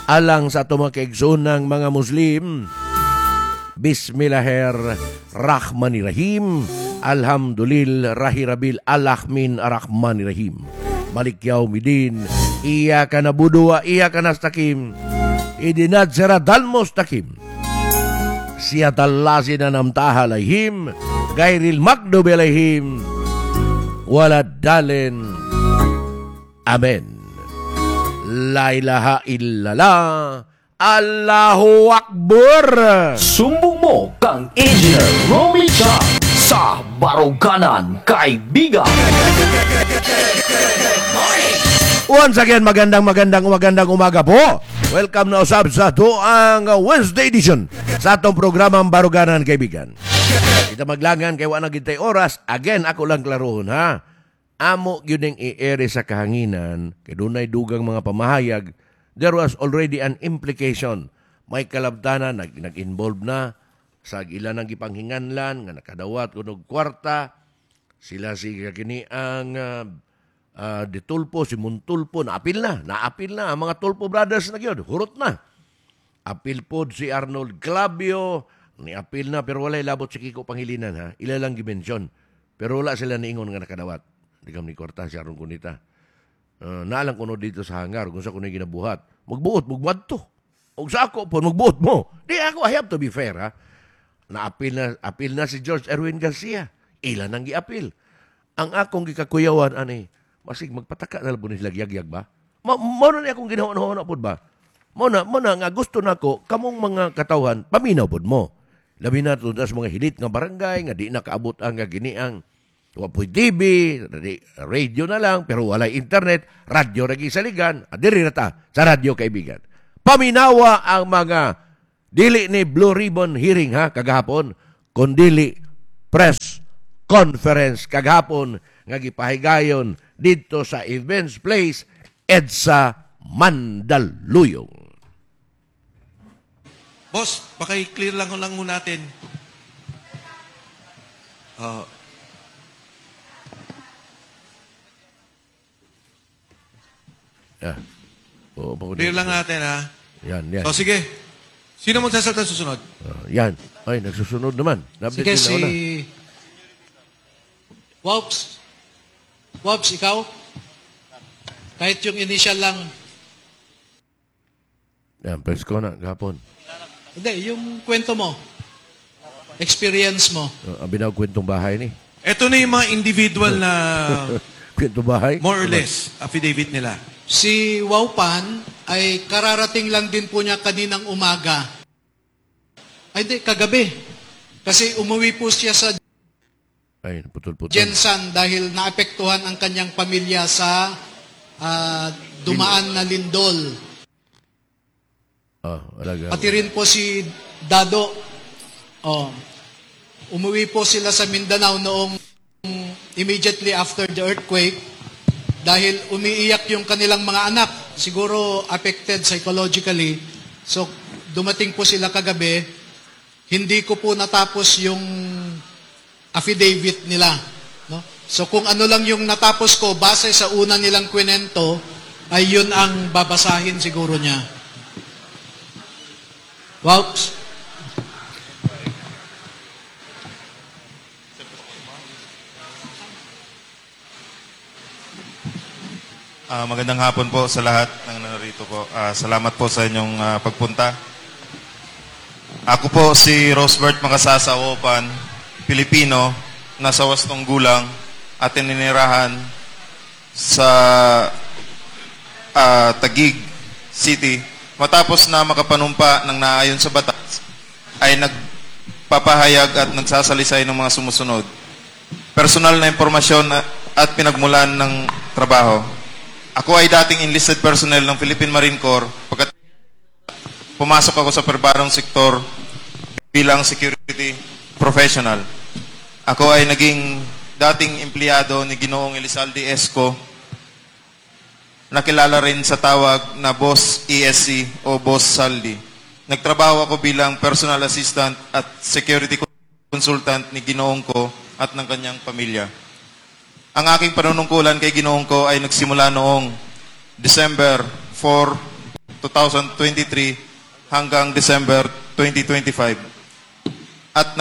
alang sa tumakigsunang mga Muslim. Bismillahirrahmanirrahim. Alhamdulillahirabbil alamin arrahmanirrahim. Malik yaumidin. Iyyaka na'budu wa iyyaka nasta'in. Ihdinas siratal mustaqim. Siratal ladzina an'amta 'alaihim ghairil maghdubi 'alaihim waladdallin. Amen. La ilaha illallah. Allahu Akbar. Sumbong mo kang Engineer Romy Chan sa Baruganan, Kaibigan. Once again, magandang umaga po. Welcome na usab sa tuang Wednesday edition sa atong programang Baruganan, Kaibigan. Kita maglangan kay wala gitay oras. Again, ako lang klarohon ha. Amo yun ang i-ere sa kahanginan kay dunay dugang mga pamahayag. There was already an implication. May kalabtanan, nag-involve na sa ilan ng ipanghinganlan, nga nakadawat kunog kwarta. Sila si kini ang Ditulpo, si Muntulpo, naapil na. Ang mga Tulpo brothers na yun, hurot na. Apil po si Arnold Clavio, ni-apil na, pero wala ilabot si Kiko Panghilinan, ha? Ilalang dimensyon. Pero wala sila niingon nga nakadawat. Di kami ni kwarta, si Aron Kunita. Naalang ko no dito sa hangar kung sa ko na ginabuhat. Magbuot to. O sa ako po, magbuot mo. Di ako, I have to be fair, ha? Apil na si George Erwin Garcia. Ilan ang giapil. Ang akong gikakuyawan, masig magpataka na lang po nila yagyag ba? Muna na akong ginawa po ba? Muna nga gusto na ko, kamong mga katawhan, paminaw po mo. Labi na ito sa mga hilit nga barangay, nga di nakaabot ang giniang wapoy TV, radio na lang, pero wala internet, radyo lagi saligan, diri na ta sa radyo, Kaibigan. Paminawa ang mga dili ni Blue Ribbon hearing ha, kagahapon, kundili press conference kagahapon, nga gipahigayon dito sa Events Place, EDSA Mandaluyong. Boss, paki-clear lang mo natin. Clear lang natin, ha? Yan. O, sige. Sino magsasalta susunod? Yan. Ay, nagsusunod naman. Sige, si Wops, ikaw? Kahit yung initial lang. Yan, press ko na, gahapon. Hindi, yung kwento mo. Experience mo. Ang binawag kwentong bahay ni. Ito na yung mga individual na Kwentong bahay? more or less affidavit nila. Si Waupan ay kararating lang din po niya kaninang umaga. Ay, hindi, kagabi. Kasi umuwi po siya sa Ay, putol-putol. Jensan dahil naapektuhan ang kanyang pamilya sa dumaan na lindol. Alaga. Pati rin po si Dado. Umuwi po sila sa Mindanao noong immediately after the earthquake dahil umiiyak yung kanilang mga anak. Siguro affected psychologically. So, dumating po sila kagabi. Hindi ko po natapos yung affidavit nila. No? So, kung ano lang yung natapos ko, base sa una nilang kwento, ay yun ang babasahin siguro niya. Wops? Magandang hapon po sa lahat ng narito po. Salamat po sa inyong pagpunta. Ako po si Rosbert Makasasa Wopan, Pilipino, nasa wastong gulang at ininirahan sa Taguig City. Matapos na makapanumpa ng naayon sa batas, ay nagpapahayag at nagsasalisay ng mga sumusunod. Personal na impormasyon at pinagmulan ng trabaho. Ako ay dating enlisted personnel ng Philippine Marine Corps. Pagkat pumasok ako sa perbarong sektor bilang security professional. Ako ay naging dating empleyado ni Ginoong Elizalde Esco, nakilala rin sa tawag na Boss ESC o Boss Saldi. Nagtrabaho ako bilang personal assistant at security consultant ni Ginoong ko at ng kanyang pamilya. Ang aking panunungkulan kay Ginoong ko ay nagsimula noong December 4, 2023 hanggang December 2025. At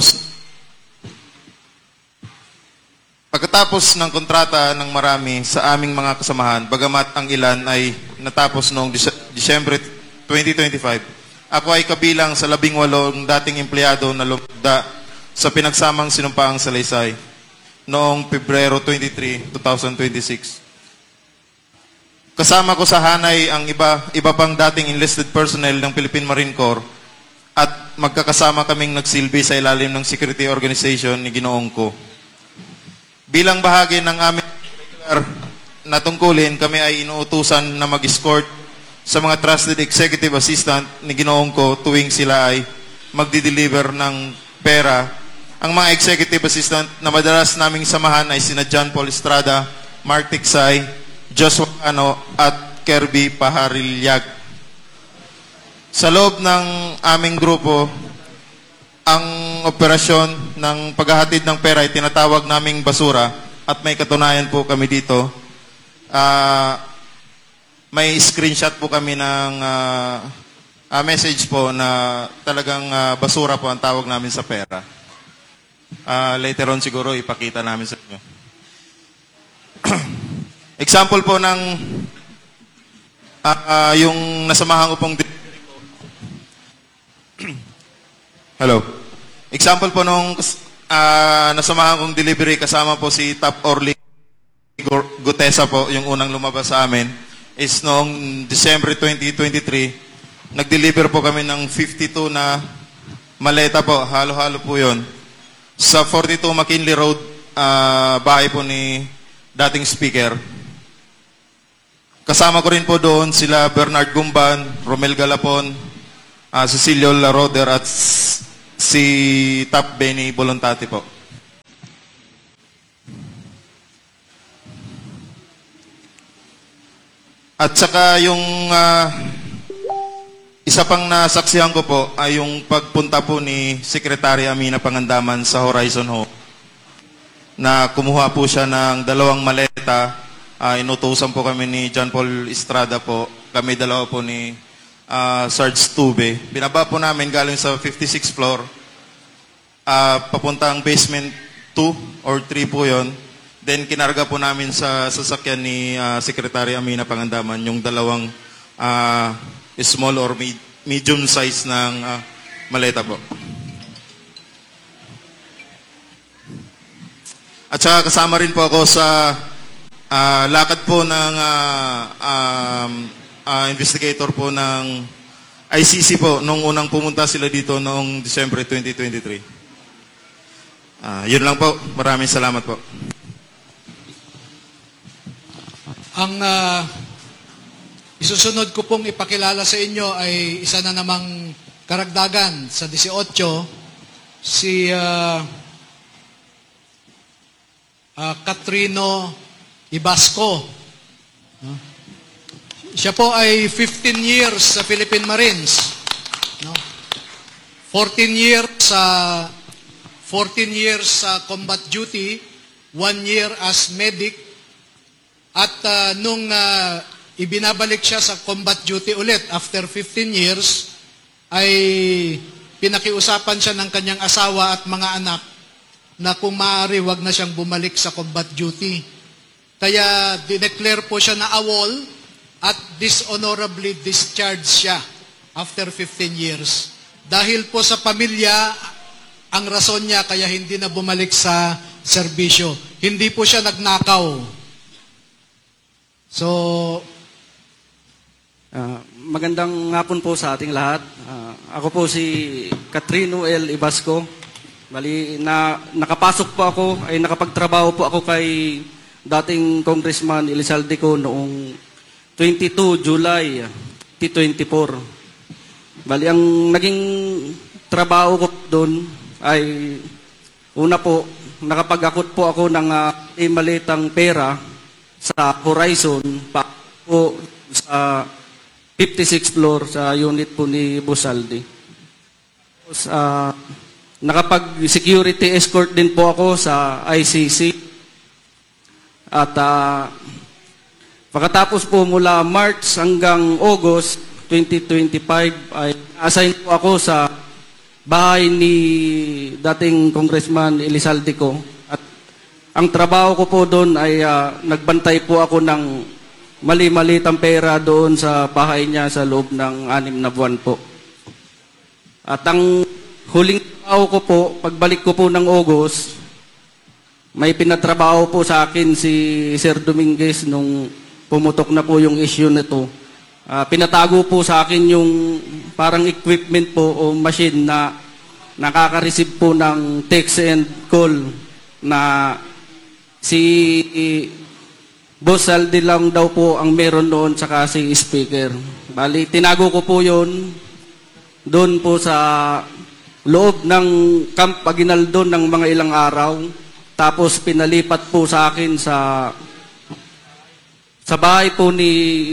pagkatapos ng kontrata ng marami sa aming mga kasamahan, bagamat ang ilan ay natapos noong Disyembre 2025, ako ay kabilang sa 18 dating empleyado na lumda sa pinagsamang sinumpaang salaysay noong Pebrero 23, 2026. Kasama ko sa hanay ang iba pang dating enlisted personnel ng Philippine Marine Corps at magkakasama kaming nagsilbi sa ilalim ng security organization ni Ginoong ko. Bilang bahagi ng aming regular na tungkulin, kami ay inuutusan na mag-escort sa mga trusted executive assistant ni Ginoong ko tuwing sila ay magdi-deliver ng pera. Ang mga executive assistant na madalas naming samahan ay sina John Paul Estrada, Mark Tiksay, Joshua Ano at Kirby Paharilyag. Sa loob ng aming grupo, ang operasyon ng paghahatid ng pera ay tinatawag naming basura at may katunayan po kami dito. May screenshot po kami ng message po na talagang basura po ang tawag namin sa pera. Later on siguro ipakita namin sa inyo. Example po ng yung nasamahan ko pong Hello. Example po nung nasamahan kong delivery kasama po si Top Orly Gutesa po, yung unang lumabas sa amin, is noong December 2023, nag-deliver po kami ng 52 na maleta po, halo-halo po yun. Sa 42 McKinley Road, bahay po ni dating speaker. Kasama ko rin po doon sila Bernard Gumban, Romel Galapon, Cecilio Laroder at si Top Benny Bolontati po. At saka yung isa pang nasaksihan ko po ay yung pagpunta po ni Secretary Amina Pangandaman sa Horizon Home na kumuha po siya ng 2 maleta. Inutusan po kami ni John Paul Estrada po. Kami dalawa po ni Sarge Tube. Binaba po namin galing sa 56th floor. Papuntang basement 2 or 3 po yon. Then kinarga po namin sa sasakyan ni Secretary Amina Pangandaman yung 2 small or medium size ng maleta po. At saka kasama rin po ako sa lakad po ng investigator po ng ICC po nung unang pumunta sila dito noong December 2023. Yun lang po. Maraming salamat po. Ang isusunod ko pong ipakilala sa inyo ay isa na namang karagdagan sa 18, si Catrino Ibasco. Siya po ay 15 years sa Philippine Marines. 14 years sa combat duty, 1 year as medic, at nung ibinabalik siya sa combat duty ulit after 15 years, ay pinakiusapan siya ng kanyang asawa at mga anak na kung maaari, wag na siyang bumalik sa combat duty. Kaya dineclare po siya na AWOL at dishonorably discharged siya after 15 years. Dahil po sa pamilya, ang rason niya kaya hindi na bumalik sa serbisyo. Hindi po siya nagnakaw. So, magandang hapon po sa ating lahat. Ako po si Catrino L. Ibasco. Bali, nakapasok po ako, ay nakapagtrabaho po ako kay dating Congressman Elizalde ko noong 22 July 2024. Bali, ang naging trabaho ko doon ay una po, nakapag-akot po ako ng malitang pera sa Horizon pa po sa 56th floor sa unit po ni Busaldi. Tapos, nakapag-security escort din po ako sa ICC. At pagkatapos po mula March hanggang August 2025 ay assign po ako sa bahay ni dating Congressman Elizalde at ang trabaho ko po doon ay nagbantay po ako ng mali-malitang pera doon sa bahay niya sa loob ng 6 na buwan po. At ang huling trabaho ko po, pagbalik ko po ng August, may pinatrabaho po sa akin si Sir Dominguez nung pumutok na po yung issue nito. Pinatago po sa akin yung parang equipment po o machine na nakaka-receive po ng text and call na si Boss Saldi lang daw po ang meron doon tsaka si speaker. Bali, tinago ko po yun doon po sa loob ng Camp Aguinaldo ng mga ilang araw. Tapos pinalipat po sa akin sa bahay po ni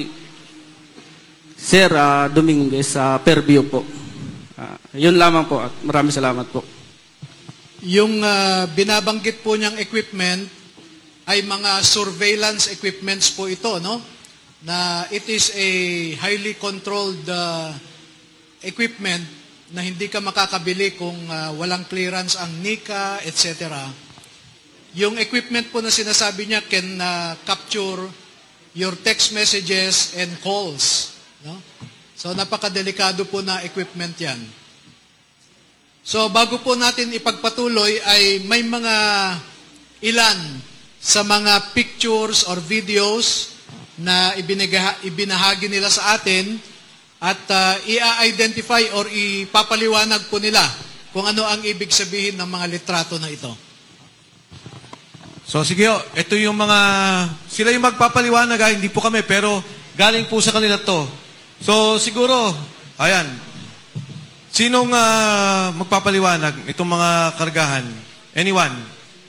Sir Dominguez sa Fairview po. Yun lamang po at maraming salamat po. Yung binabanggit po niyang equipment ay mga surveillance equipments po ito, no? Na it is a highly controlled equipment na hindi ka makakabili kung walang clearance ang NICA, etc. Yung equipment po na sinasabi niya can capture your text messages and calls, no? So napakadelikado po na equipment 'yan. So bago po natin ipagpatuloy ay may mga ilan sa mga pictures or videos na ibinahagi nila sa atin at i-identify or ipapaliwanag po nila kung ano ang ibig sabihin ng mga litrato na ito. So sige, ito yung mga, sila yung magpapaliwanag hindi po kami, pero galing po sa kanila to. So siguro, ayan, sinong magpapaliwanag itong mga kargahan? Anyone?